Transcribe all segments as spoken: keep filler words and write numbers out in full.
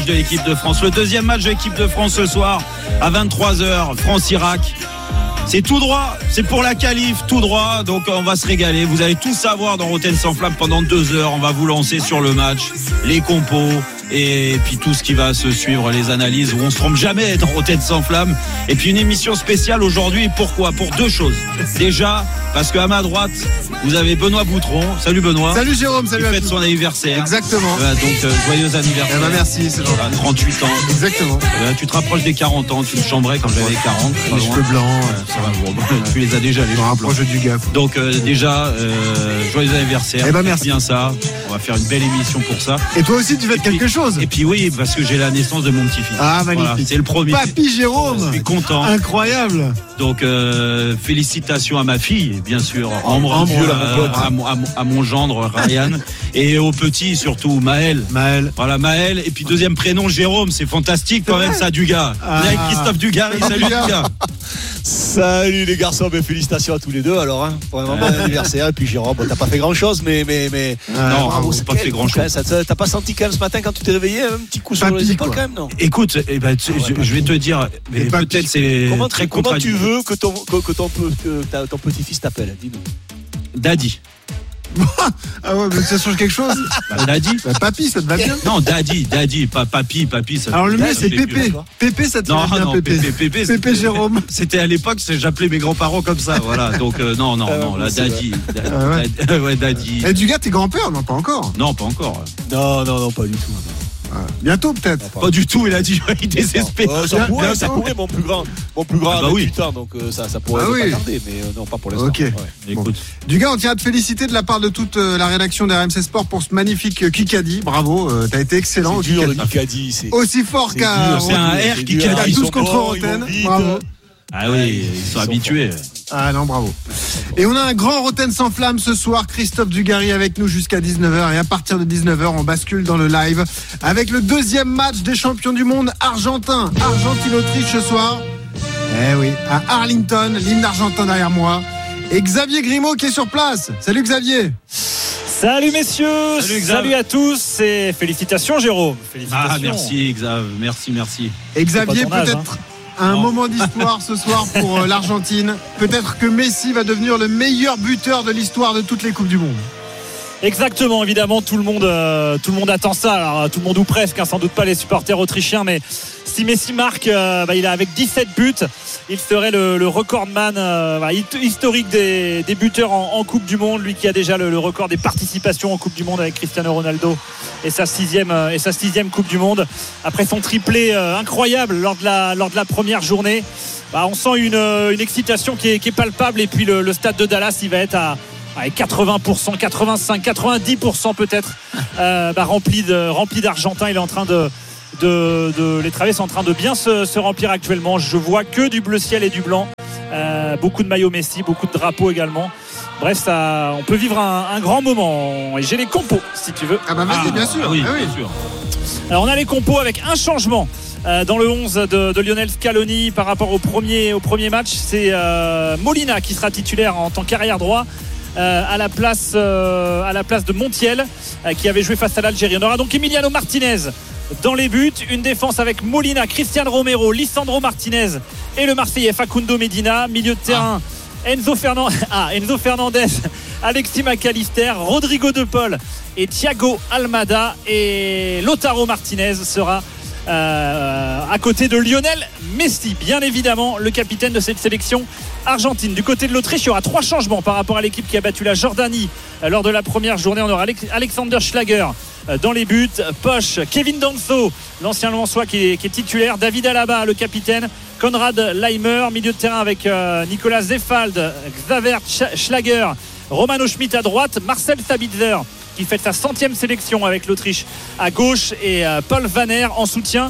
de l'équipe de France. Le deuxième match de l'équipe de France ce soir à vingt-trois heures, France-Irak. C'est tout droit, c'est pour la qualif, tout droit, donc on va se régaler. Vous allez tout savoir dans Rotten sans flamme pendant deux heures. On va vous lancer sur le match, les compos et puis tout ce qui va se suivre, les analyses où on se trompe jamais dans Rotten sans flamme. Et puis une émission spéciale aujourd'hui, pourquoi ? Pour deux choses. Déjà, parce qu'à ma droite, vous avez Benoît Boutron. Salut Benoît. Salut Jérôme, salut. Il fête son anniversaire. Exactement. Euh, donc euh, joyeux anniversaire. Eh ben merci, c'est gentil. Voilà, trente-huit ans. Exactement. Euh, tu te rapproches des quarante ans, tu me chambrais quand j'avais quarante. Les cheveux blancs. Euh, ça va, bon, tu les as déjà les cheveux blancs. Proche du gars. Donc euh, déjà, euh, joyeux anniversaire. Eh ben merci. Bien ça. On va faire une belle émission pour ça. Et toi aussi tu fêtes quelque chose. Et puis oui, parce que j'ai la naissance de mon petit-fils. Ah magnifique. Voilà, c'est le premier. Papy Jérôme. Je suis content. Incroyable. Donc euh, félicitations à ma fille, bien sûr. Ambre, Ambre, euh, à, mon, à, mon, à mon gendre Ryan et au petit surtout Maël. Maël. Voilà Maël. Et puis deuxième prénom Jérôme, c'est fantastique quand même ça, Dugas. Ah. Avec Christophe Dugarry. Salut Dugas. Salut les garçons, ben, félicitations à tous les deux alors hein, pour un bon anniversaire. Et puis Jérôme, bon, t'as pas fait grand chose mais mais mais ah, non, bravo, c'est pas fait grand chose. T'as pas senti quand même ce matin quand tu t'es réveillé un petit coup sur Papy, les épaules quoi. quand même non? Écoute, eh ben, tu, ouais, je, je vais te dire, mais papy, peut-être c'est comment, très comment tu contradictoire. veux que ton que, que ton, que ta, ton petit-fils t'appelle? Dis-nous. Daddy. Ah ouais, mais ça change quelque chose. Bah, Daddy. Bah, papy, ça te va bien. Non, Daddy, Daddy, pas papi, papi. Ça Alors le mieux c'est Pépé. Pépé. Pépé, ça te Non, va bien, non, Pépé. Pépé, Pépé, Pépé Jérôme. C'était à l'époque, c'est- j'appelais mes grands-parents comme ça, voilà. Donc euh, non, non, Ah, non, bon, la c'est Daddy, da- Ah ouais. da- ouais, Daddy. Et du gars, t'es grand-père? Non, pas encore. Non, pas encore. Non non non pas du tout. Ah, bientôt peut-être. Pas du tout. Il a dit, il désespère. Euh, ça Bien- pourrait, bien ça sûr. pourrait mon plus grand mon plus grand Ah bah a oui. vingt-huit ans donc euh, ça ça pourrait Ah pas oui. tarder mais euh, non pas pour l'instant. Ok. Ouais. Écoute, Du gars, on tient à te féliciter de la part de toute euh, la rédaction d'R M C Sport pour ce magnifique euh, Kikadi. Bravo, euh, t'as été excellent au C'est dur le Kikadi. Kikadi, c'est Aussi fort c'est qu'à dur, c'est un dur, R c'est qui dur. cadre. à Ils tous sont contre bons, Rotten. ils vont vite. Bravo. ah oui, ils sont habitués. Ah non, bravo. Et on a un grand Rotten sans flamme ce soir. Christophe Dugarry avec nous jusqu'à dix-neuf heures. Et à partir de dix-neuf heures, on bascule dans le live avec le deuxième match des champions du monde argentin. Argentine-Autriche ce soir. Eh oui, à Arlington, l'hymne argentin derrière moi. Et Xavier Grimaud qui est sur place. Salut Xavier. Salut messieurs, Salut, salut, Xav. à tous et félicitations Jérôme. Félicitations. Ah merci, Xav, merci, merci. Et Xavier, C'est pas ton âge, peut-être un Non. moment d'histoire ce soir pour euh, l'Argentine. Peut-être que Messi va devenir le meilleur buteur de l'histoire de toutes les Coupes du Monde. Exactement, évidemment, tout le monde, euh, tout le monde attend ça. Alors, tout le monde ou presque, hein, sans doute pas les supporters autrichiens, mais si Messi marque, euh, bah, il a avec dix-sept buts, il serait le, le recordman euh, bah, historique des, des buteurs en, en Coupe du Monde. Lui qui a déjà le, le record des participations en Coupe du Monde avec Cristiano Ronaldo et sa sixième euh, et sa sixième Coupe du Monde. Après son triplé euh, incroyable lors de la lors de la première journée, bah, on sent une, une excitation qui est, qui est palpable. Et puis le, le stade de Dallas, il va être à avec quatre-vingts pour cent, quatre-vingt-cinq, quatre-vingt-dix pour cent peut-être euh, bah, rempli, de, rempli d'Argentins. Il est en train de, de, de les travées sont en train de bien se, se remplir actuellement. Je vois que du bleu ciel et du blanc, euh, beaucoup de maillots Messi, beaucoup de drapeaux également. Bref, ça, on peut vivre un, un grand moment. Et j'ai les compos si tu veux. Ah bah vas-y, Ah, bien sûr. ah oui, Ah oui. bien sûr. Alors on a les compos avec un changement euh, dans le onze de, de Lionel Scaloni par rapport au premier, au premier match. C'est euh, Molina qui sera titulaire en tant qu'arrière droit. Euh, à la place euh, à la place de Montiel euh, qui avait joué face à l'Algérie. On aura donc Emiliano Martinez dans les buts, une défense avec Molina, Cristiano Romero, Lisandro Martinez et le Marseillais Facundo Medina, milieu de terrain Enzo Fernandez, ah, Enzo Fernandez, Alexis McAllister, Rodrigo De Paul et Thiago Almada, et Lautaro Martinez sera Euh, à côté de Lionel Messi, bien évidemment le capitaine de cette sélection argentine. Du côté de l'Autriche, il y aura trois changements par rapport à l'équipe qui a battu la Jordanie euh, lors de la première journée. On aura Alexander Schlager euh, dans les buts, Posch, Kevin Danso, l'ancien Lensois qui est, qui est titulaire, David Alaba le capitaine, Konrad Leimer, milieu de terrain avec euh, Nicolas Zefald, Xaver Schlager, Romano Schmidt à droite, Marcel Sabitzer qui fait sa centième sélection avec l'Autriche à gauche, et euh, Paul Vanner en soutien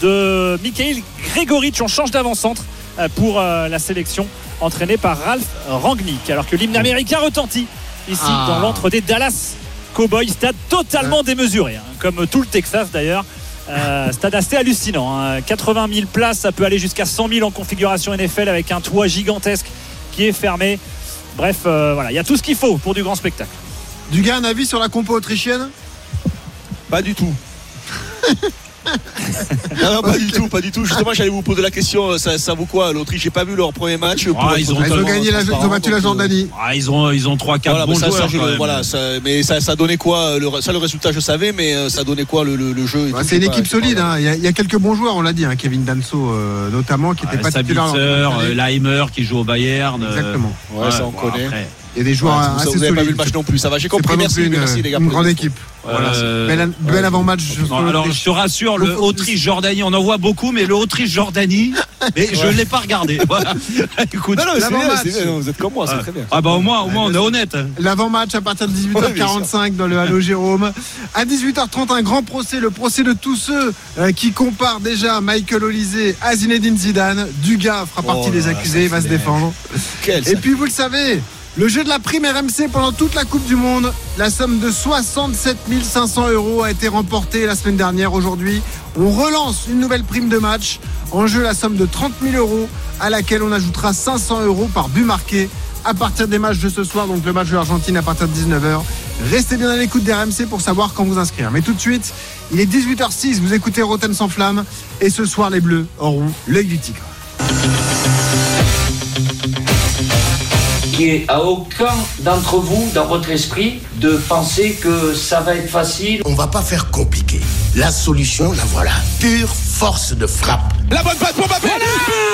de Mikhail Grégoric. On change d'avant-centre euh, pour euh, la sélection entraînée par Ralph Rangnick, alors que l'hymne américain retentit ici Ah. dans l'antre des Dallas Cowboys, stade totalement démesuré, hein, comme tout le Texas d'ailleurs. Euh, stade assez hallucinant, hein. quatre-vingt mille places, ça peut aller jusqu'à cent mille en configuration N F L avec un toit gigantesque qui est fermé. Bref, euh, voilà, il y a tout ce qu'il faut pour du grand spectacle. Du gars, un avis sur la compo autrichienne? Pas du tout. Non, non, pas du tout, pas du tout. Justement, j'allais vous poser la question. Ça, ça vaut quoi l'Autriche? J'ai pas vu leur premier match. Ah, ils ont, ils ont gagné, la, ils ont battu la Jordanie. Ah, ils ont, ils ont trois quatre voilà, bons ça, joueurs. Ça, je, voilà, ça, mais ça, ça donnait quoi le, ça, le résultat, je savais, mais ça donnait quoi le, le, le jeu? Bah, c'est une équipe solide. Hein. Il, y a, il y a quelques bons joueurs, on l'a dit. Hein. Kevin Danso, euh, notamment, qui n'était ah, pas titulaire. euh, Leimer qui joue au Bayern. Exactement. Ouais, ouais, ça on bon, connaît. Après. Il y a des joueurs ouais, assez solides. Vous n'avez pas vu le match non plus, ça va. J'ai compris. Merci, une, merci les gars. Une grande équipe. Voilà, euh, bel, bel avant-match. Non, alors je te rassure, le Autriche-Jordanie, on en voit beaucoup, mais le Autriche-Jordanie, mais je ne l'ai pas regardé. Voilà. Écoute, non, non, l'avant-match, c'est bien, vous êtes comme moi, c'est très bien. Ah bah au moins, au moins on est honnête. L'avant-match à partir de dix-huit heures quarante-cinq dans le Halo Jérôme. À dix-huit heures trente, un grand procès, le procès de tous ceux euh, qui comparent déjà Michael Olysée à Zinedine Zidane. Dugas fera partie oh des accusés, il va se défendre. Et puis vous le savez, le jeu de la prime R M C pendant toute la Coupe du Monde, la somme de soixante-sept mille cinq cents euros a été remportée la semaine dernière. Aujourd'hui, on relance une nouvelle prime de match. En jeu, la somme de trente mille euros à laquelle on ajoutera cinq cents euros par but marqué à partir des matchs de ce soir. Donc le match de l'Argentine à partir de dix-neuf heures. Restez bien à l'écoute des R M C pour savoir quand vous inscrire. Mais tout de suite, il est dix-huit heures six, vous écoutez Rotten sans flamme. Et ce soir, les Bleus auront l'œil du tigre. Il n'y a aucun d'entre vous dans votre esprit de penser que ça va être facile. On va pas faire compliqué. La solution, la voilà. Pure force de frappe. La bonne passe pour Mbappé. Voilà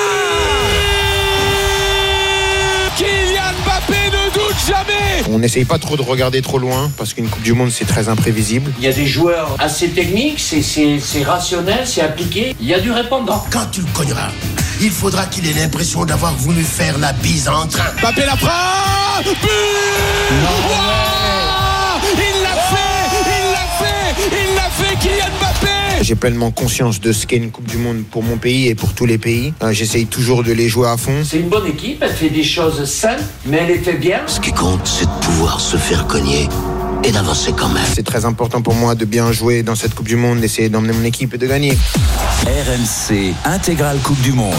Kylian Mbappé ne doute jamais. On n'essaye pas trop de regarder trop loin parce qu'une Coupe du Monde c'est très imprévisible. Il y a des joueurs assez techniques, c'est, c'est, c'est rationnel, c'est appliqué. Il y a du répondant. Quand tu le cogneras, il faudra qu'il ait l'impression d'avoir voulu faire la bise en train. Mbappé la frappe. But wow il l'a fait, il l'a fait, il l'a fait, Kylian Mbappé. J'ai pleinement conscience de ce qu'est une Coupe du Monde pour mon pays et pour tous les pays. Euh, j'essaye toujours de les jouer à fond. C'est une bonne équipe, elle fait des choses simples, mais elle les fait bien. Ce qui compte, c'est de pouvoir se faire cogner et d'avancer quand même. C'est très important pour moi de bien jouer dans cette Coupe du Monde, d'essayer d'emmener mon équipe et de gagner. R M C Intégrale Coupe du Monde.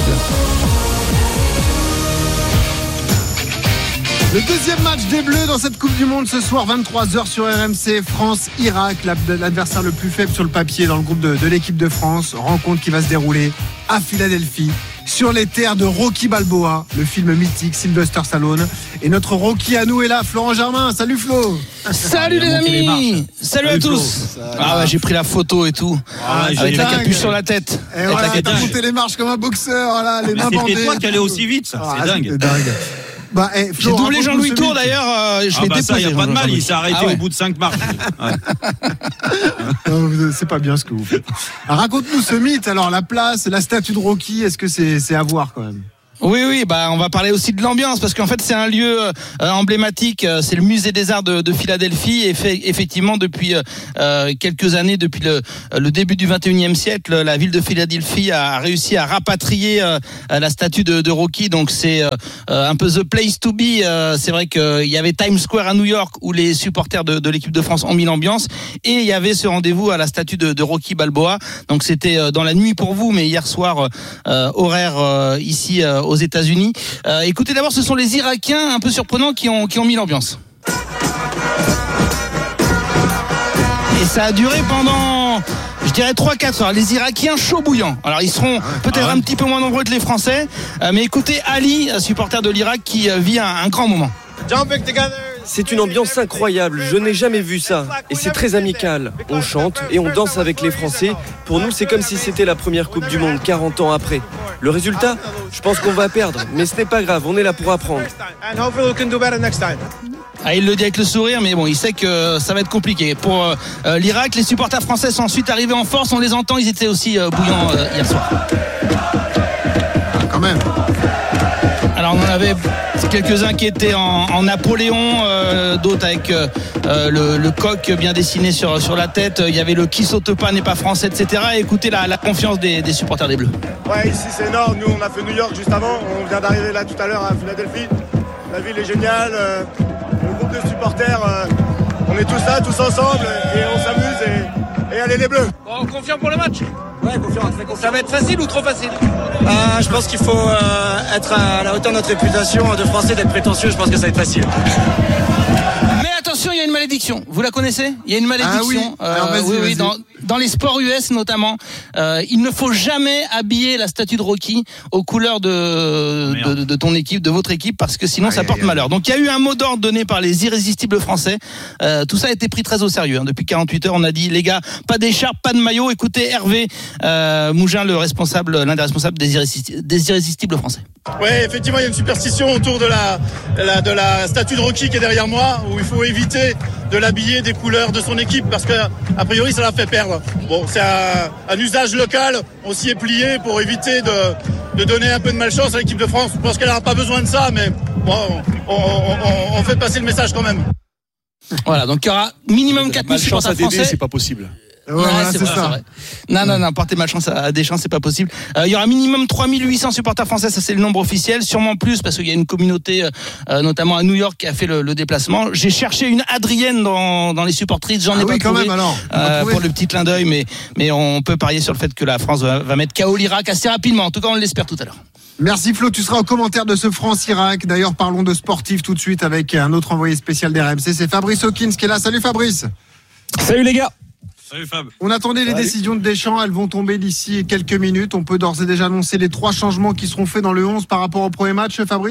Le deuxième match des Bleus dans cette Coupe du Monde ce soir, vingt-trois heures sur R M C, France-Irak, l'adversaire le plus faible sur le papier dans le groupe de, de l'équipe de France. Rencontre qui va se dérouler à Philadelphie, sur les terres de Rocky Balboa, le film mythique, Sylvester Stallone. Et notre Rocky à nous est là, Florent Germain. Salut Flo. Salut les amis. Salut, Salut à tous. Flo. Ah ouais, j'ai pris la photo et tout. Ah, avec la capuche sur la tête. Et voilà, t'as monté les marches comme un boxeur, là, les mains bandées. C'est toi qui allais aussi vite, ça. Ah, c'est dingue. C'est dingue. Bah, hey, Flo, j'ai doublé Jean-Louis Tour d'ailleurs, euh, je ah l'ai bah déposé. Il n'y a pas de mal, il s'est arrêté ah ouais. au bout de cinq marches. Ouais. Non, c'est pas bien ce que vous faites. Alors, raconte-nous ce mythe, alors la place, la statue de Rocky, est-ce que c'est, c'est à voir quand même? Oui, oui, bah on va parler aussi de l'ambiance parce qu'en fait c'est un lieu euh, emblématique, c'est le musée des arts de, de Philadelphie et fait, effectivement depuis euh, quelques années, depuis le, le début du vingt et unième siècle, la ville de Philadelphie a réussi à rapatrier euh, la statue de, de Rocky, donc c'est euh, un peu the place to be. Euh, c'est vrai qu'il y avait Times Square à New York où les supporters de, de l'équipe de France ont mis l'ambiance et il y avait ce rendez-vous à la statue de, de Rocky Balboa. Donc c'était dans la nuit pour vous, mais hier soir euh, horaire euh, ici euh, aux États-Unis. Euh, écoutez, d'abord, ce sont les Irakiens un peu surprenants qui ont, qui ont mis l'ambiance. Et ça a duré pendant, je dirais, trois quatre heures. Les Irakiens chauds bouillants. Alors, ils seront peut-être ah ouais. un petit peu moins nombreux que les Français. Euh, mais écoutez, Ali, supporter de l'Irak, qui euh, vit un, un grand moment. C'est une ambiance incroyable, je n'ai jamais vu ça. Et c'est très amical. On chante et on danse avec les Français. Pour nous, c'est comme si c'était la première Coupe du Monde quarante ans après. Le résultat, je pense qu'on va perdre, mais ce n'est pas grave, on est là pour apprendre. Ah, il le dit avec le sourire, mais bon, il sait que ça va être compliqué. Pour euh, l'Irak, les supporters français sont ensuite arrivés en force, on les entend, ils étaient aussi euh, bouillants euh, hier soir. Quand même. Alors on en avait quelques-uns qui étaient en, en Napoléon, euh, d'autres avec euh, le, le coq bien dessiné sur, sur la tête. Il y avait le qui saute pas n'est pas français, et cetera. Et écoutez la, la confiance des, des supporters des Bleus. Ouais, ici c'est énorme. Nous on a fait New York juste avant. On vient d'arriver là tout à l'heure à Philadelphie. La ville est géniale. Euh, le groupe de supporters, euh, on est tous là, tous ensemble et on s'amuse. Et, et allez les Bleus. Bon, on confirme pour le match. Ouais, confiance, très confiance. Ça va être facile ou trop facile? euh, Je pense qu'il faut euh, être à la hauteur de notre réputation de Français, d'être prétentieux. Je pense que ça va être facile. Mais attention, il y a une malédiction. Vous la connaissez? Il y a une malédiction. Ah oui. Alors, euh, vas-y, oui, vas-y. oui, dans, dans les sports U S notamment, euh, il ne faut jamais habiller la statue de Rocky aux couleurs de, de, de ton équipe, de votre équipe, parce que sinon aïe, ça porte aïe, malheur. Donc il y a eu un mot d'ordre donné par les irrésistibles français. Euh, tout ça a été pris très au sérieux. Hein. Depuis quarante-huit heures, on a dit les gars, pas d'écharpe, pas de maillot. Écoutez Hervé euh, Mougin, le responsable, l'un des responsables des irrésistibles, des irrésistibles français. Oui, effectivement, il y a une superstition autour de la, la, de la statue de Rocky qui est derrière moi, où il faut éviter de l'habiller des couleurs de son équipe parce que a priori ça la fait perdre. Bon, c'est un, un usage local, on s'y est plié pour éviter de, de donner un peu de malchance à l'équipe de France. Je pense qu'elle n'aura pas besoin de ça, mais bon, on, on, on, on fait passer le message quand même. Voilà, donc il y aura minimum quatre mille supporters français. C'est pas possible. Ouais, ouais, voilà, c'est, c'est, vrai, ça. c'est vrai. Non, non, non, porter malchance à Deschamps, c'est pas possible. Euh, il y aura minimum trois mille huit cents supporters français, ça c'est le nombre officiel, sûrement plus parce qu'il y a une communauté, euh, notamment à New York, qui a fait le, le déplacement. J'ai cherché une Adrienne dans, dans les supportrices, j'en ai ah pas oui, trouvé. Quand même, alors. Euh, pour le petit clin d'œil, mais, mais on peut parier sur le fait que la France va, va mettre K O l'Irak assez rapidement. En tout cas, on l'espère tout à l'heure. Merci Flo, tu seras au commentaire de ce France-Irak. D'ailleurs, parlons de sportif tout de suite avec un autre envoyé spécial d'R M C, c'est Fabrice Hawkins qui est là. Salut Fabrice. Salut les gars. Salut Fab. On attendait les Salut. décisions de Deschamps, elles vont tomber d'ici quelques minutes. On peut d'ores et déjà annoncer les trois changements qui seront faits dans le onze par rapport au premier match, Fabrice ?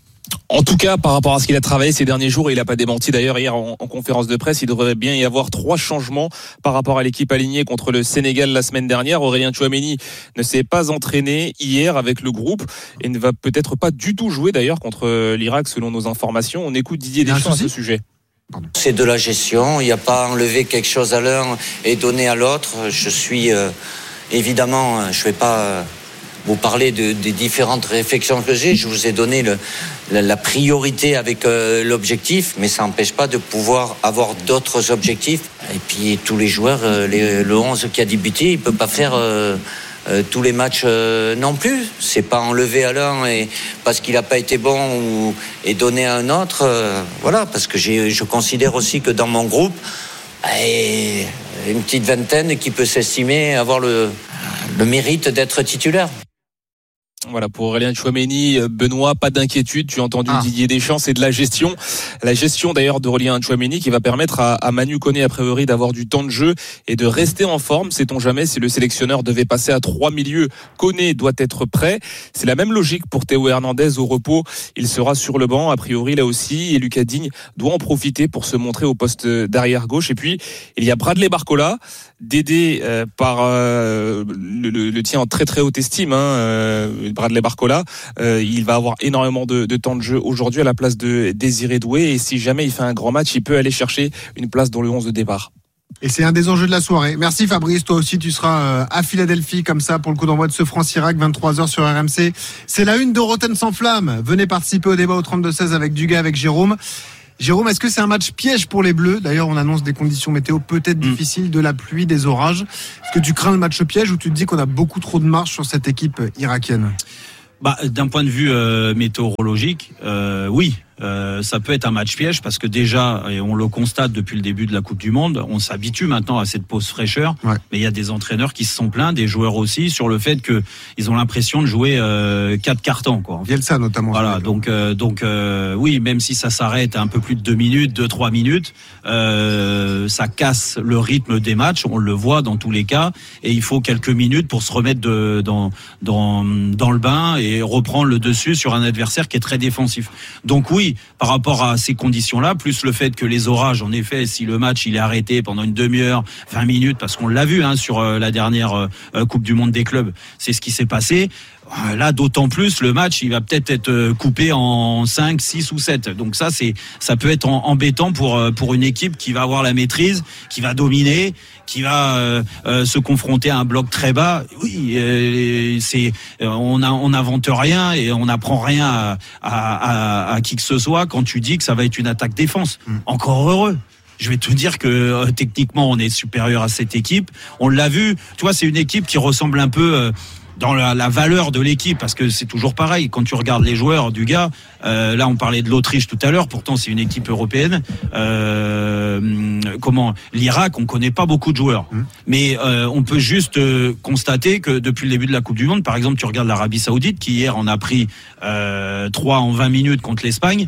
En tout cas, par rapport à ce qu'il a travaillé ces derniers jours, il n'a pas démenti d'ailleurs hier en, en conférence de presse, il devrait bien y avoir trois changements par rapport à l'équipe alignée contre le Sénégal la semaine dernière. Aurélien Tchouaméni ne s'est pas entraîné hier avec le groupe et ne va peut-être pas du tout jouer d'ailleurs contre l'Irak selon nos informations. On écoute Didier Deschamps à ce sujet. C'est de la gestion, il n'y a pas enlever quelque chose à l'un et donner à l'autre. Je suis euh, évidemment, je ne vais pas euh, vous parler de, des différentes réflexions que j'ai. Je vous ai donné le, la, la priorité avec euh, l'objectif, mais ça n'empêche pas de pouvoir avoir d'autres objectifs. Et puis tous les joueurs, euh, les, le onze qui a débuté, il ne peut pas faire... Euh, Euh, tous les matchs euh, non plus. C'est pas enlever à l'un et parce qu'il n'a pas été bon ou, et donner à un autre. Euh, voilà, parce que j'ai, je considère aussi que dans mon groupe, eh, une petite vingtaine qui peut s'estimer avoir le, le mérite d'être titulaire. Voilà, pour Aurélien Tchouaméni, Benoît, pas d'inquiétude, tu as entendu ah. Didier Deschamps, c'est de la gestion. La gestion d'ailleurs d'Aurélien Tchouaméni qui va permettre à, à Manu Koné a priori d'avoir du temps de jeu et de rester en forme, sait-on jamais si le sélectionneur devait passer à trois milieux, Koné doit être prêt. C'est la même logique pour Théo Hernandez au repos, il sera sur le banc a priori là aussi et Lucas Digne doit en profiter pour se montrer au poste d'arrière gauche. Et puis il y a Bradley Barcola, Dédé euh, par euh, le, le, le tien en très très haute estime, hein, euh, Bradley Barcola, euh, il va avoir énormément de, de temps de jeu aujourd'hui à la place de Désiré Doué et si jamais il fait un grand match, il peut aller chercher une place dans le onze de départ. Et c'est un des enjeux de la soirée. Merci Fabrice, toi aussi tu seras à Philadelphie comme ça pour le coup d'envoi de ce France-Irak, vingt-trois heures sur R M C. C'est la une de Roten sans flamme. Venez participer au débat au trente-deux seize avec Dugas, avec Jérôme. Jérôme, est-ce que c'est un match piège pour les Bleus ? D'ailleurs, on annonce des conditions météo peut-être mmh. difficiles, de la pluie, des orages. Est-ce que tu crains le match piège ou tu te dis qu'on a beaucoup trop de marge sur cette équipe irakienne ? Bah, d'un point de vue euh, météorologique, euh, oui. Euh, ça peut être un match piège parce que déjà, et on le constate depuis le début de la Coupe du Monde, on s'habitue maintenant à cette pause fraîcheur. Ouais. Mais il y a des entraîneurs qui se sont plaints, des joueurs aussi, sur le fait que ils ont l'impression de jouer euh, quatre cartons, quoi. Bielsa notamment. Voilà, donc euh, donc euh, oui, même si ça s'arrête à un peu plus de deux minutes, deux trois minutes, euh, ça casse le rythme des matchs. On le voit dans tous les cas, et il faut quelques minutes pour se remettre de, dans dans dans le bain et reprendre le dessus sur un adversaire qui est très défensif. Donc oui. Par rapport à ces conditions-là, plus le fait que les orages, en effet, si le match il est arrêté pendant une demi-heure, vingt minutes, parce qu'on l'a vu hein, sur euh, la dernière euh, Coupe du Monde des clubs, c'est ce qui s'est passé. Là, d'autant plus, le match, il va peut-être être coupé en cinq, six ou sept. Donc ça, c'est, ça peut être embêtant pour pour une équipe qui va avoir la maîtrise, qui va dominer, qui va euh, euh, se confronter à un bloc très bas. Oui, euh, c'est, on a, on n'invente rien et on n'apprend rien à, à, à, à qui que ce soit quand tu dis que ça va être une attaque-défense. Mmh. Encore heureux. Je vais te dire que euh, techniquement, on est supérieur à cette équipe. On l'a vu. Tu vois, c'est une équipe qui ressemble un peu. Euh, dans la, la valeur de l'équipe, parce que c'est toujours pareil, quand tu regardes les joueurs du gars, euh, là on parlait de l'Autriche tout à l'heure, pourtant c'est une équipe européenne, euh, comment, l'Irak, on connaît pas beaucoup de joueurs, mmh. mais euh, on peut juste euh, constater que depuis le début de la Coupe du Monde, par exemple tu regardes l'Arabie Saoudite, qui hier en a pris euh, trois en vingt minutes contre l'Espagne, mmh.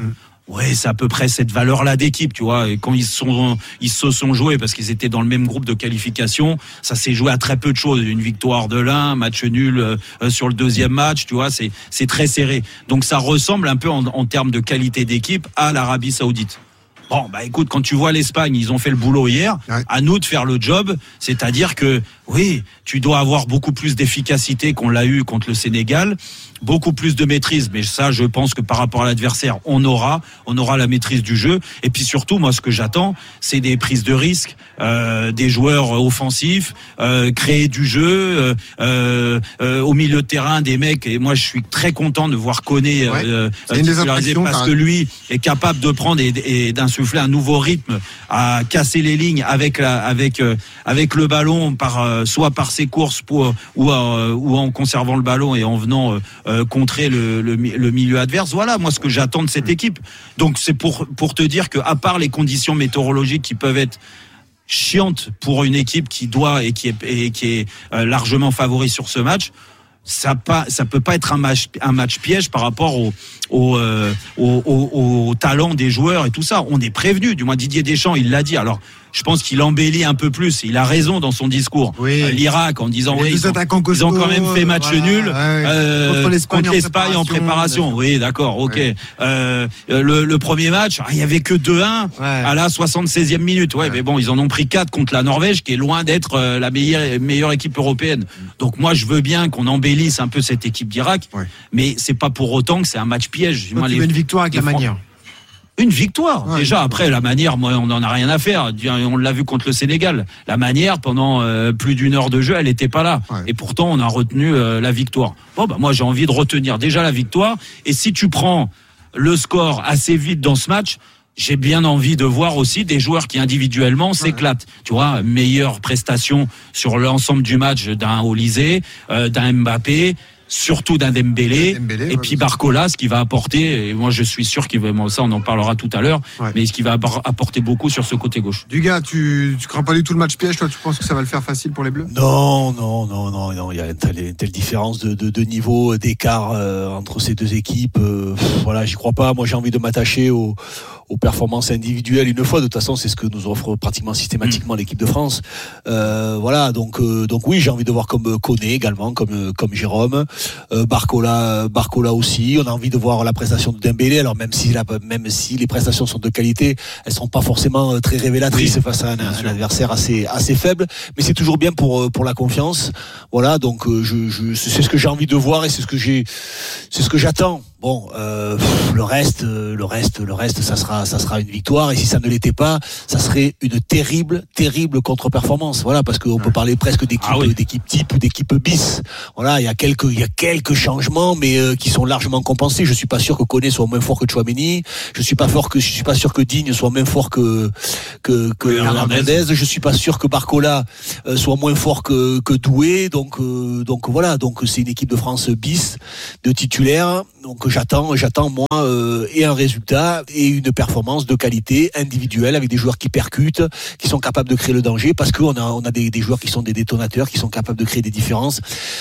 Ouais, c'est à peu près cette valeur-là d'équipe, tu vois. Et quand ils sont, ils se sont joués parce qu'ils étaient dans le même groupe de qualification, ça s'est joué à très peu de choses. Une victoire de l'un, match nul euh, sur le deuxième match, tu vois. C'est, c'est très serré. Donc ça ressemble un peu en, en termes de qualité d'équipe à l'Arabie Saoudite. Bon, bah écoute, quand tu vois l'Espagne, ils ont fait le boulot hier. Ouais. À nous de faire le job, c'est-à-dire que oui, tu dois avoir beaucoup plus d'efficacité qu'on l'a eu contre le Sénégal, beaucoup plus de maîtrise. Mais ça, je pense que par rapport à l'adversaire, on aura, on aura la maîtrise du jeu. Et puis surtout, moi, ce que j'attends, c'est des prises de risques, euh, des joueurs offensifs, euh, créer du jeu euh, euh, au milieu de terrain, des mecs. Et moi, je suis très content de voir Koné ouais. euh, titularisé parce que lui est capable de prendre et, et d'insuffler un nouveau rythme, à casser les lignes avec la, avec euh, avec le ballon par euh, soit par ses courses pour, ou euh, ou en conservant le ballon et en venant euh, contrer le, le le milieu adverse. Voilà, moi ce que j'attends de cette équipe. Donc c'est pour pour te dire que à part les conditions météorologiques qui peuvent être chiantes pour une équipe qui doit et qui est et qui est euh, largement favori sur ce match, ça pas ça peut pas être un match un match piège par rapport au au, euh, au, au, au talent des joueurs et tout ça. On est prévenu, du moins Didier Deschamps il l'a dit. Alors je pense qu'il embellit un peu plus. Il a raison dans son discours. Oui. Euh, L'Irak en disant oui, ils, ont, ils ont quand même fait match voilà, nul ouais, euh, contre l'Espagne, contre l'Espagne en préparation. En préparation. Oui, d'accord, ok. Ouais. Euh, le, le premier match, il y avait que deux un ouais. à la soixante-seizième minute. Ouais, ouais, mais bon, ils en ont pris quatre contre la Norvège, qui est loin d'être euh, la meilleure meilleure équipe européenne. Donc moi, je veux bien qu'on embellisse un peu cette équipe d'Irak, ouais. mais c'est pas pour autant que c'est un match piège. Toi, tu veux une victoire avec la manière. Une victoire. Ouais, Déjà, après, la manière, moi, on n'en a rien à faire. On l'a vu contre le Sénégal. La manière, pendant euh, plus d'une heure de jeu, elle n'était pas là. Ouais. Et pourtant, on a retenu euh, la victoire. Bon, bah, moi, j'ai envie de retenir déjà la victoire. Et si tu prends le score assez vite dans ce match, j'ai bien envie de voir aussi des joueurs qui individuellement s'éclatent. Ouais. Tu vois, meilleure prestation sur l'ensemble du match d'un Olysée, euh, d'un Mbappé, surtout d'un Dembélé, Dembélé et ouais, puis Barcola, ce qui va apporter, et moi je suis sûr qu'il va, ça on en parlera tout à l'heure, ouais. mais ce qui va apporter beaucoup sur ce côté gauche. Dugas, tu tu crains pas du tout le match piège, toi, tu penses que ça va le faire facile pour les Bleus? Non, non, non, non, non, il y a une telle, une telle différence de, de, de niveau, d'écart euh, entre ces deux équipes. Euh, pff, voilà, j'y crois pas. Moi, j'ai envie de m'attacher aux, aux performances individuelles une fois. De toute façon, c'est ce que nous offre pratiquement systématiquement mmh. l'équipe de France. Euh, voilà, donc euh, donc oui, j'ai envie de voir comme Koné également, comme comme Jérôme. Euh, Barcola, Barcola aussi. On a envie de voir la prestation de Dembélé. Alors même si la, même si les prestations sont de qualité, elles sont pas forcément très révélatrices oui, face à un, un adversaire assez assez faible. Mais c'est toujours bien pour pour la confiance. Voilà, donc je, je c'est ce que j'ai envie de voir et c'est ce que j'ai, c'est ce que j'attends. Bon, euh, le reste, le reste, le reste, ça sera, ça sera une victoire. Et si ça ne l'était pas, ça serait une terrible, terrible contre-performance. Voilà, parce qu'on peut parler presque d'équipe, ah oui. d'équipe type ou d'équipe bis. Voilà, il y a quelques, il y a quelques changements, mais euh, qui sont largement compensés. Je suis pas sûr que Koné soit moins fort que Tchouaméni. Je suis pas fort que, je suis pas sûr que Digne soit moins fort que que que oui, Hernandez. Je suis pas sûr que Barcola euh, soit moins fort que que Doué. Donc euh, donc voilà, donc c'est une équipe de France bis de titulaires. Donc j'attends, j'attends moi euh, et un résultat et une performance de qualité individuelle avec des joueurs qui percutent, qui sont capables de créer le danger, parce qu'on a on a des, des joueurs qui sont des détonateurs, qui sont capables de créer des différences.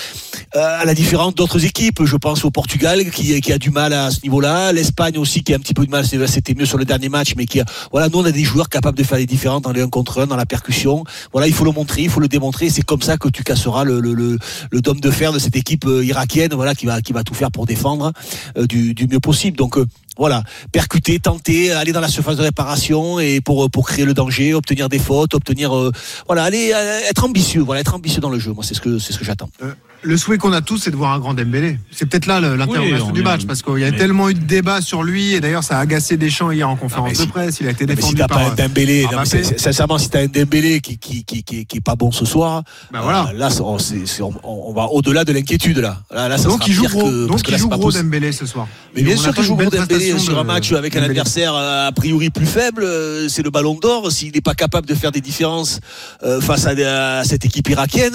Euh, à la différence d'autres équipes, je pense au Portugal qui, qui a du mal à ce niveau-là, l'Espagne aussi qui a un petit peu de mal, c'était mieux sur le dernier match, mais qui a, voilà, nous on a des joueurs capables de faire des différences dans les un contre un, dans la percussion. Voilà, il faut le montrer, il faut le démontrer. C'est comme ça que tu casseras le le le, le dôme de fer de cette équipe irakienne, voilà, qui va qui va tout faire pour défendre euh, du, du mieux possible. Donc euh, voilà, percuter, tenter, aller dans la surface de réparation et pour pour créer le danger, obtenir des fautes, obtenir euh, voilà, aller euh, être ambitieux, voilà, être ambitieux dans le jeu. Moi, c'est ce que c'est ce que j'attends. Euh, le souhait qu'on a tous, c'est de voir un grand Dembélé. C'est peut-être là l'interrogation oui, du match, parce qu'il y a mais... tellement eu de débats sur lui, et d'ailleurs ça a agacé Deschamps hier en conférence ah, de si... presse. Il a été défendu mais si t'as par pas un Dembélé, par non, c'est, c'est, sincèrement, si t'as un Dembélé qui qui qui qui, qui est pas bon ce soir, ben voilà. euh, là c'est, c'est, c'est, on, on va au-delà de l'inquiétude là. Là, là ça donc sera il joue pire gros, que, donc il joue gros Dembélé ce soir. Mais bien sûr qu'il joue gros Dembélé sur un match avec un adversaire a priori plus faible, c'est le Ballon d'Or. S'il n'est pas capable de faire des différences euh, face à, à cette équipe irakienne,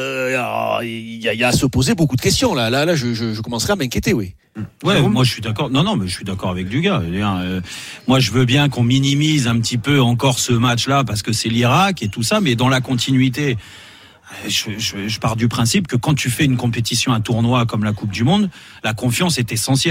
euh, il y, y a à se poser beaucoup de questions. Là, là, là, je, je, je commencerai à m'inquiéter, oui. Ouais, moi je suis d'accord. Non, non, mais je suis d'accord avec Dugas. Euh, moi, je veux bien qu'on minimise un petit peu encore ce match-là parce que c'est l'Irak et tout ça, mais dans la continuité. Je, je, je pars du principe que quand tu fais une compétition, un tournoi comme la Coupe du Monde, la confiance est essentielle.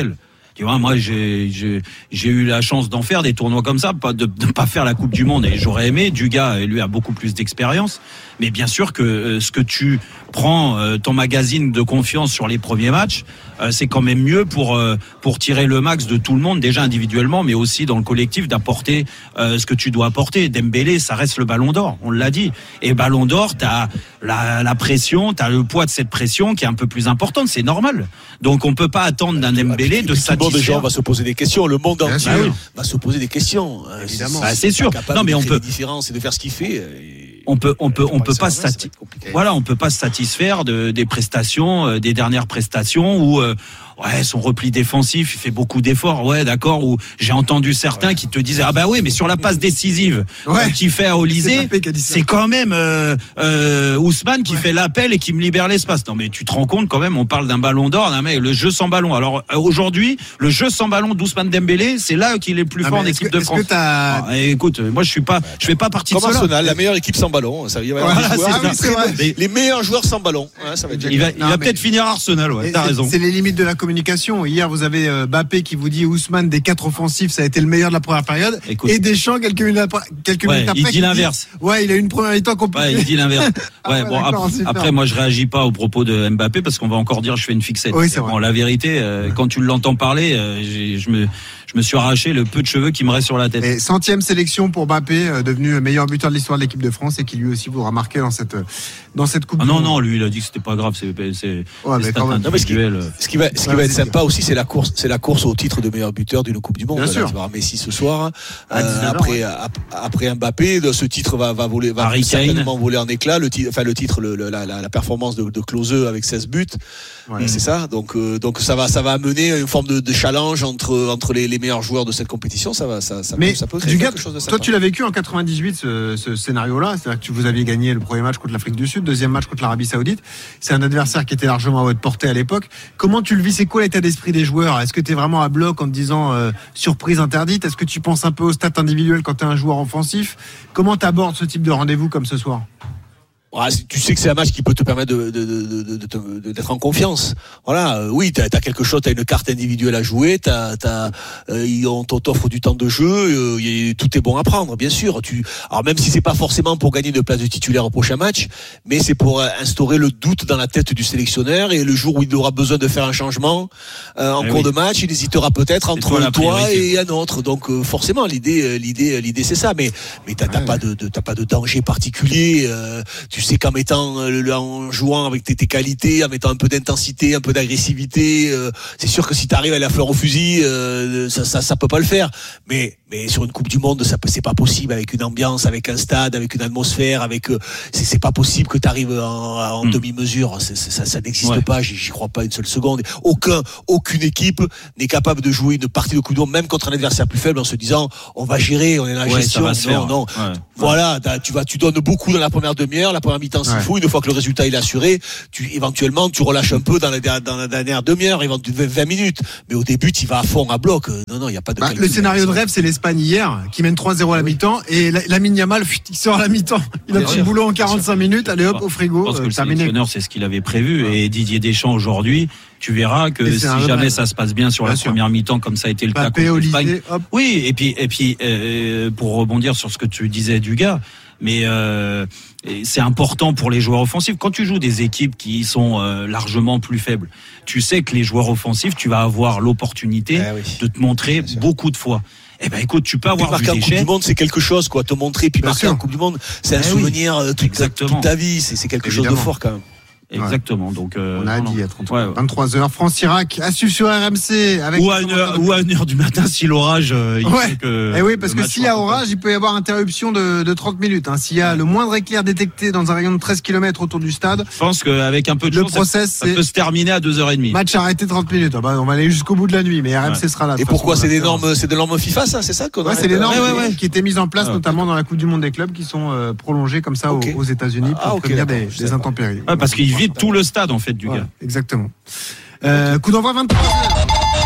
Tu vois, moi, j'ai, j'ai, j'ai eu la chance d'en faire des tournois comme ça, pas de ne pas faire la Coupe du Monde, et j'aurais aimé. Dugas, lui, a beaucoup plus d'expérience. Mais bien sûr que euh, ce que tu prends, euh, ton magazine de confiance sur les premiers matchs, euh, c'est quand même mieux pour euh, pour tirer le max de tout le monde, déjà individuellement, mais aussi dans le collectif, d'apporter euh, ce que tu dois apporter. Dembélé, ça reste le Ballon d'Or, on l'a dit. Et Ballon d'Or, t'as la, la pression, t'as le poids de cette pression qui est un peu plus importante, c'est normal. Donc on peut pas attendre d'un Dembélé de satisfaire. Tout le monde, déjà, va se poser des questions. Le monde entier bah oui. va se poser des questions. Évidemment. Bah, c'est sûr. Non, mais on peut. Les différences et de faire ce qu'il fait. Et... On peut, on peut, on peut pas se sati- voilà, on peut pas se satisfaire de, des prestations, euh, des dernières prestations où, euh, ouais, son repli défensif, il fait beaucoup d'efforts, ouais, d'accord. Où j'ai entendu certains ouais. qui te disaient, ah bah oui, mais sur la passe décisive ouais. euh, qu'il fait à Olysée, c'est, c'est quand même euh, euh, Ousmane qui ouais. fait l'appel et qui me libère l'espace. Non, mais tu te rends compte quand même, on parle d'un Ballon d'Or, non, mais le jeu sans ballon. Alors euh, aujourd'hui, le jeu sans ballon d'Ousmane Dembélé, c'est là qu'il est le plus ah, fort en équipe que, de France. Ah, écoute, moi je suis pas, je fais pas partie comme de cela. Arsenal, la meilleure équipe sans ballon. Ça, il va y avoir voilà, joueurs, ah, oui, les, les meilleurs joueurs sans ballon. Ouais, ça va être il va, il va peut-être finir Arsenal. Ouais, t'as raison. C'est les limites de la communication. Hier, vous avez euh, Mbappé qui vous dit Ousmane des quatre offensifs, ça a été le meilleur de la première période. Écoute, et Deschamps quelques minutes après, quelques ouais, minutes après, il dit l'inverse. Dit, ouais, il a eu une première mi-temps compliquée. Ouais, il dit l'inverse. Ouais, ah ouais, bon, après, après, moi, je réagis pas au propos de Mbappé parce qu'on va encore dire je fais une fixette. Oui, c'est bon, vrai. La vérité, euh, quand tu l'entends parler, euh, j'ai, je me je me suis arraché le peu de cheveux qui me reste sur la tête. Et centième sélection pour Mbappé, euh, devenu meilleur buteur de l'histoire de l'équipe de France et qui lui aussi voudra marquer dans cette dans cette coupe. Ah non non, lui il a dit que c'était pas grave, c'est c'est, ouais, c'est quand même. Non, mais ce qui, ce qui va ce qui va être sympa aussi, c'est la course, c'est la course au titre de meilleur buteur d'une Coupe du Monde. Bien là, sûr. Tu vas avoir Messi ce soir. Euh, après ouais. après Mbappé, ce titre va va voler, va Harry certainement voler en éclat. Le titre, enfin le titre, le, la, la, la performance de, de Klose avec seize buts. Ouais. C'est ça. Donc euh, donc ça va ça va amener une forme de, de challenge entre entre les, les meilleurs joueurs de cette compétition. Ça va ça ça, mais ça peut créer quelque chose de sympa. Toi tu l'as vécu en quatre-vingt-dix-huit ce, ce scénario-là, c'est-à-dire que tu vous aviez gagné le premier match contre l'Afrique du Sud, deuxième match contre l'Arabie Saoudite. C'est un adversaire qui était largement à votre portée à l'époque. Comment tu le vis? C'est quoi l'état d'esprit des joueurs? Est-ce que tu es vraiment à bloc en te disant euh, surprise interdite? Est-ce que tu penses un peu aux stats individuelles quand tu es un joueur offensif? Comment tu abordes ce type de rendez-vous comme ce soir? Ouais, tu sais que c'est un match qui peut te permettre de, de, de, de, de, de d'être en confiance. Voilà, euh, oui, t'as, t'as quelque chose, t'as une carte individuelle à jouer, t'as, t'as, euh, on t'offre du temps de jeu, euh, y a, tout est bon à prendre, bien sûr. Tu, alors même si c'est pas forcément pour gagner une place de titulaire au prochain match, mais c'est pour instaurer le doute dans la tête du sélectionneur, et le jour où il aura besoin de faire un changement euh, en eh cours oui. de match, il hésitera peut-être entre toi, toi et un autre. Donc euh, forcément, l'idée, l'idée, l'idée, c'est ça. Mais mais t'as, t'as ouais. pas de, de, t'as pas de danger particulier. Euh, tu Tu sais qu'en mettant, en jouant avec tes, tes qualités, en mettant un peu d'intensité, un peu d'agressivité, euh, c'est sûr que si t'arrives à la fleur au fusil, euh, ça, ça, ça peut pas le faire. Mais, mais sur une Coupe du Monde, ça, c'est pas possible avec une ambiance, avec un stade, avec une atmosphère, avec, euh, c'est, c'est pas possible que t'arrives en, en mmh. demi-mesure. C'est, c'est, ça, ça n'existe ouais. pas. J'y, j'y crois pas une seule seconde. Aucun, aucune équipe n'est capable de jouer une partie de Coupe du Monde, même contre un adversaire plus faible, en se disant, on va gérer, on est dans la ouais, gestion. Non, faire. non. Ouais. Voilà, tu vas, tu donnes beaucoup dans la première demi-heure, la première mi-temps s'il ouais. faut. Une fois que le résultat est assuré, tu éventuellement tu relâches un peu dans la, dans la dernière demi-heure, éventuellement vingt minutes. Mais au début, tu vas à fond à bloc. Non, non, il y a pas de. Bah, le scénario de rêve, c'est l'Espagne hier, qui mène trois zéro à la mi-temps, et Lamine Yamal, il sort à la mi-temps. Il a pris le boulot en quarante-cinq minutes. Allez hop, au frigo. Je pense que euh, le sélectionneur, c'est ce qu'il avait prévu. Ouais. Et Didier Deschamps aujourd'hui, tu verras que si jamais rêve. ça se passe bien sur bien la sûr. première mi-temps, comme ça a été le Mbappé, cas contre l'Espagne. Oui, et puis et puis euh, pour rebondir sur ce que tu disais, Dugas. Mais euh, c'est important pour les joueurs offensifs. Quand tu joues des équipes qui sont euh, largement plus faibles, tu sais que les joueurs offensifs, tu vas avoir l'opportunité eh oui. de te montrer beaucoup de fois. Eh ben écoute, tu peux avoir marquer du en Coupe du Monde, c'est quelque chose, quoi. Te montrer puis marquer en Coupe du Monde, c'est un eh souvenir oui. toute, ta, toute ta vie. C'est, c'est quelque Évidemment. chose de fort quand même. Exactement. Donc, euh, on a dit à vingt-trois heures. France-Irak, à suivre sur R M C. Avec ou, à une heure, ou à une heure du matin si l'orage. Euh, il ouais. que eh oui, parce que s'il y a orage, il peut y avoir interruption de, de trente minutes. Hein. S'il y a le moindre éclair détecté dans un rayon de treize kilomètres autour du stade. Je pense qu'avec un peu de le chance, process, ça, ça peut se terminer à deux heures trente. Match arrêté trente minutes. Ah bah, on va aller jusqu'au bout de la nuit, mais R M C ouais. sera là. Et pourquoi c'est des normes, c'est des normes FIFA, ça, c'est ça qu'on ouais, c'est des normes ouais, ouais, ouais. qui étaient mises en place, ah, notamment dans la Coupe du Monde des clubs, qui sont euh, prolongées comme ça okay. aux, aux États-Unis pour ah, okay, prévenir des, des intempéries. Ouais, parce qu'ils vident tout le stade en fait du gars. Ouais, exactement. Euh, coup d'envoi vingt-trois heures.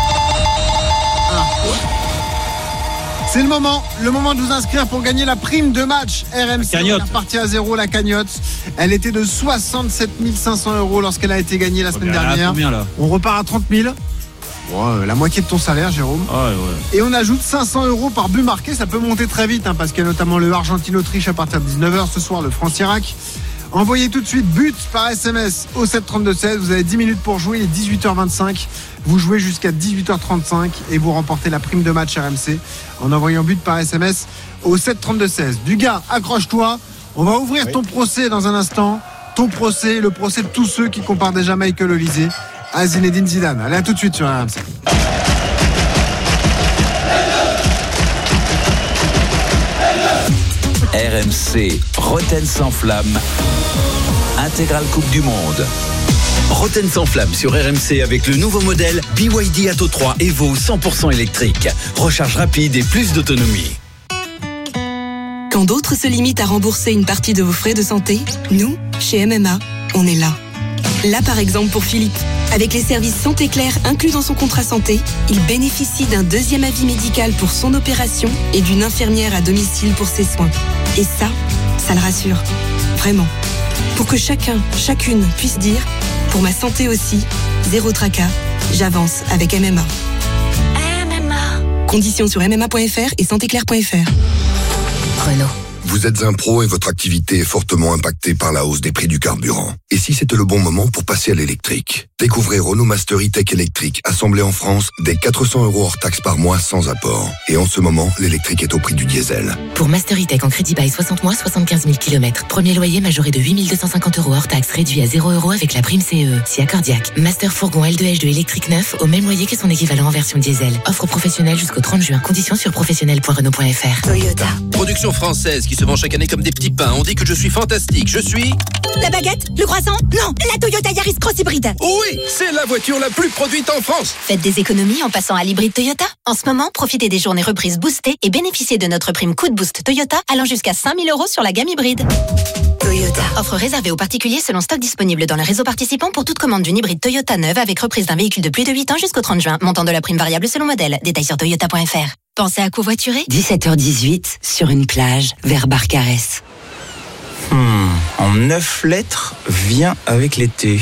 Ah. C'est le moment, le moment de vous inscrire pour gagner la prime de match R M C. On est reparti à zéro, la cagnotte. Elle était de soixante-sept mille cinq cents euros lorsqu'elle a été gagnée la semaine dernière. Combien, là ? On repart à trente mille. Bon, euh, la moitié de ton salaire, Jérôme. Ouais, ouais. Et on ajoute cinq cents euros par but marqué. Ça peut monter très vite, hein, parce qu'il y a notamment le Argentine-Autriche à partir de dix-neuf heures ce soir, le France-Irak. Envoyez tout de suite but par S M S au sept trente-deux seize. Vous avez dix minutes pour jouer, il est dix-huit heures vingt-cinq. Vous jouez jusqu'à dix-huit heures trente-cinq et vous remportez la prime de match R M C en envoyant but par S M S au sept trente-deux seize. Du gars, accroche-toi. On va ouvrir oui. ton procès dans un instant. Ton procès, le procès de tous ceux qui comparent déjà Michael Olise à Zinedine Zidane. Allez, à tout de suite sur R M C. R M C, Roten sans flamme, intégrale Coupe du Monde. Roten sans flamme sur R M C avec le nouveau modèle B Y D Atto trois Evo cent pour cent électrique. Recharge rapide et plus d'autonomie. Quand d'autres se limitent à rembourser une partie de vos frais de santé, nous, chez M M A, on est là. Là par exemple pour Philippe. Avec les services Santé Claire inclus dans son contrat santé, il bénéficie d'un deuxième avis médical pour son opération et d'une infirmière à domicile pour ses soins. Et ça, ça le rassure. Vraiment. Pour que chacun, chacune puisse dire « Pour ma santé aussi, zéro tracas, j'avance avec M M A ». M M A. Conditions sur m m a point f r et santé claire point f r. Renault. Vous êtes un pro et votre activité est fortement impactée par la hausse des prix du carburant. Et si c'était le bon moment pour passer à l'électrique? Découvrez Renault Master E-Tech électrique, assemblé en France, dès quatre cents euros hors taxe par mois sans apport. Et en ce moment, l'électrique est au prix du diesel. Pour Master E-Tech en crédit bail soixante mois, soixante-quinze mille kilomètres. Premier loyer majoré de huit mille deux cent cinquante euros hors taxe, réduit à zéro euros avec la prime C E E. Si accordiaque. Master fourgon L deux H deux électrique neuf au même loyer que son équivalent en version diesel. Offre professionnelle jusqu'au trente juin. Conditions sur professionnel point renault point f r. Toyota. Production française qui se vend chaque année comme des petits pains. On dit que je suis fantastique. Je suis... La baguette? Le croissant? Non, la Toyota Yaris Cross Hybride. Oui, c'est la voiture la plus produite en France. Faites des économies en passant à l'hybride Toyota. En ce moment, profitez des journées reprises boostées et bénéficiez de notre prime coup de boost Toyota allant jusqu'à cinq mille euros sur la gamme hybride. Toyota. Offre réservée aux particuliers selon stock disponible dans le réseau participant pour toute commande d'une hybride Toyota neuve avec reprise d'un véhicule de plus de huit ans jusqu'au trente juin. Montant de la prime variable selon modèle. Détails sur toyota point f r. Pensez à covoiturer? dix-sept heures dix-huit, sur une plage, vers Barcarès. Hmm, en neuf lettres, vient avec l'été.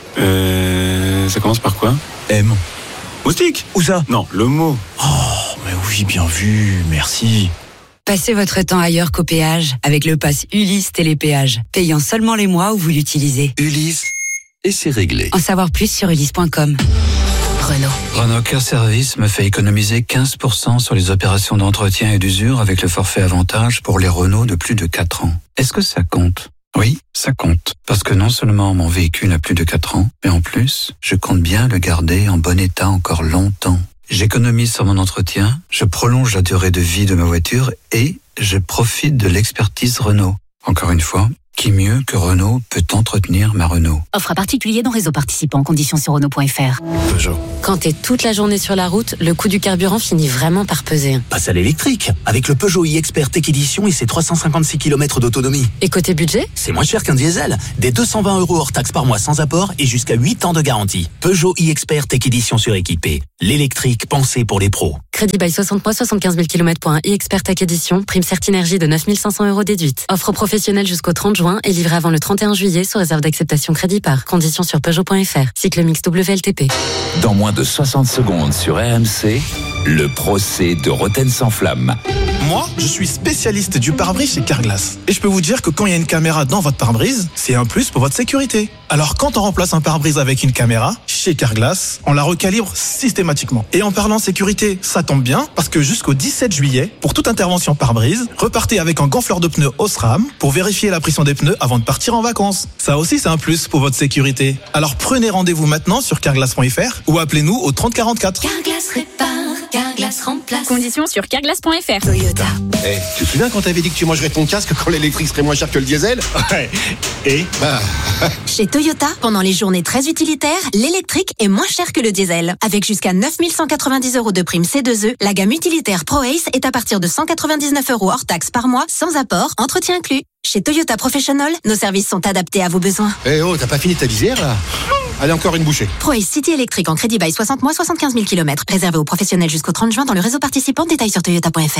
Euh... Ça commence par quoi? M. Moustique? Où ça? Non, le mot. Oh, mais oui, bien vu, merci. Passez votre temps ailleurs qu'au péage avec le pass Ulysse Télépéage, payant seulement les mois où vous l'utilisez. Ulysse, et c'est réglé. En savoir plus sur ulysse point com. Renault. Renault Care Service me fait économiser quinze pour cent sur les opérations d'entretien et d'usure avec le forfait avantage pour les Renault de plus de quatre ans. Est-ce que ça compte? Oui, ça compte. Parce que non seulement mon véhicule a plus de quatre ans, mais en plus, je compte bien le garder en bon état encore longtemps. J'économise sur mon entretien, je prolonge la durée de vie de ma voiture et je profite de l'expertise Renault. Encore une fois, qui mieux que Renault peut entretenir ma Renault? Offre à particulier dans réseau participant. Conditions sur renault point f r. Peugeot. Quand t'es toute la journée sur la route, le coût du carburant finit vraiment par peser. Passe à l'électrique avec le Peugeot e-Expert Tech Edition et ses trois cent cinquante-six kilomètres d'autonomie. Et côté budget? C'est moins cher qu'un diesel. Des deux cent vingt euros hors taxe par mois sans apport et jusqu'à huit ans de garantie. Peugeot e-Expert Tech Edition suréquipé. L'électrique pensé pour les pros. Crédit bail soixante mois, soixante-quinze mille kilomètres pour un e-Expert Tech Edition. Prime Certinergie de neuf mille cinq cents euros déduite. Offre professionnelle jusqu'au trente juin et livré avant le trente et un juillet sous réserve d'acceptation crédit par. Conditions sur peugeot point f r. Cycle mix W L T P. Dans moins de soixante secondes sur R M C, le procès de Roten sans flamme. Moi, je suis spécialiste du pare-brise chez Carglass. Et je peux vous dire que quand il y a une caméra dans votre pare-brise, c'est un plus pour votre sécurité. Alors quand on remplace un pare-brise avec une caméra, chez Carglass, on la recalibre systématiquement. Et en parlant sécurité, ça tombe bien, parce que jusqu'au dix-sept juillet, pour toute intervention pare-brise, repartez avec un gonfleur de pneus Osram pour vérifier la pression des pneus avant de partir en vacances. Ça aussi, c'est un plus pour votre sécurité. Alors prenez rendez-vous maintenant sur carglass point f r ou appelez-nous au trente quarante-quatre. Carglass répare, Carglass remplace. Conditions sur carglass point f r. Toyota. Eh, hey, tu te souviens quand t'avais dit que tu mangerais ton casque quand l'électrique serait moins cher que le diesel? Ouais. Et bah... Chez Toyota, pendant les journées très utilitaires, l'électrique est moins cher que le diesel. Avec jusqu'à neuf mille cent quatre-vingt-dix euros de prime C deux E, la gamme utilitaire ProAce est à partir de cent quatre-vingt-dix-neuf euros hors taxe par mois, sans apport, entretien inclus. Chez Toyota Professional, nos services sont adaptés à vos besoins. Eh hey oh, t'as pas fini ta visière là? Allez, encore une bouchée. ProAce City électrique en crédit bail soixante mois, soixante-quinze mille kilomètres. Réservé aux professionnels jusqu'au trente juin dans le réseau participant. Détails sur toyota point f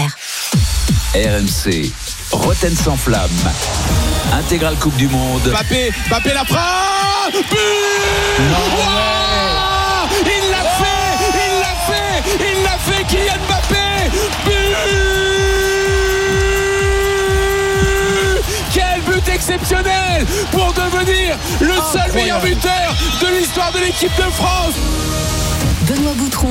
r. R M C, Roten sans flamme. Intégrale Coupe du Monde. Mbappé, Mbappé la frappe. But. Il l'a fait, il exceptionnel pour devenir le seul meilleur buteur de l'histoire de l'équipe de France. Benoît Boutron